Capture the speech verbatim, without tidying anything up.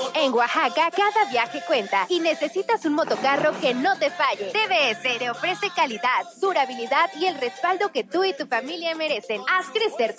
En Oaxaca, cada viaje cuenta y necesitas un motocarro que no te falle. T V S te ofrece calidad, durabilidad y el respaldo que tú y tu familia merecen. Haz crecer